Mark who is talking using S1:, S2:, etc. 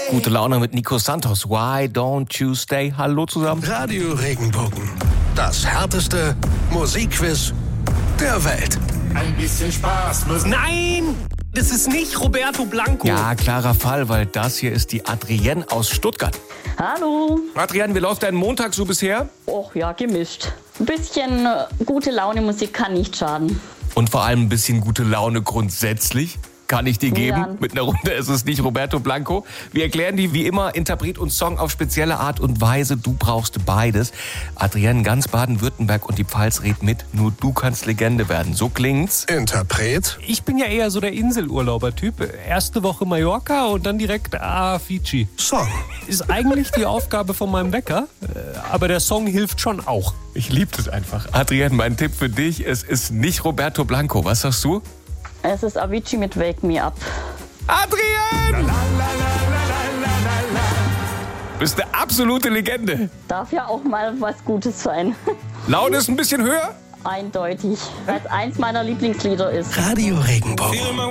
S1: Gute Laune mit Nico Santos. Why don't you stay? Hallo zusammen.
S2: Radio Regenbogen. Das härteste Musikquiz der Welt.
S3: Ein bisschen Spaß muss...
S4: Nein! Das ist nicht Roberto Blanco.
S1: Ja, klarer Fall, weil das hier ist die Adrienne aus Stuttgart.
S5: Hallo.
S1: Adrienne, wie läuft dein Montag so bisher?
S5: Och ja, gemischt. Ein bisschen gute Laune Musik kann nicht schaden.
S1: Und vor allem ein bisschen gute Laune grundsätzlich. Kann ich dir geben.
S5: Ja.
S1: Mit einer Runde ist es nicht Roberto Blanco. Wir erklären die wie immer Interpret und Song auf spezielle Art und Weise. Du brauchst beides. Adrienne, ganz Baden-Württemberg und die Pfalz redet mit. Nur du kannst Legende werden. So klingt's.
S2: Interpret
S4: Ich bin ja eher so der Inselurlauber-Typ. Erste Woche Mallorca und dann direkt Fiji.
S2: Song.
S4: Ist eigentlich die Aufgabe von meinem Wecker, aber der Song hilft schon auch.
S1: Ich liebe das einfach. Adrienne, mein Tipp für dich, es ist nicht Roberto Blanco. Was sagst du?
S5: Es ist Avicii mit Wake Me Up.
S1: Adrienne! Bist eine absolute Legende.
S5: Darf ja auch mal was Gutes sein.
S1: Laune ist ein bisschen höher.
S5: Eindeutig. Weil es eins meiner Lieblingslieder ist.
S2: Radio Regenbogen.